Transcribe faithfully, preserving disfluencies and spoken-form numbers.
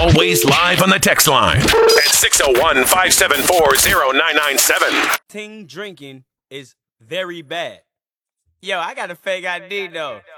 always live on the text line at six oh one, five seven four, oh nine nine seven. Ting drinking is very bad. Yo, I got a fake I D though.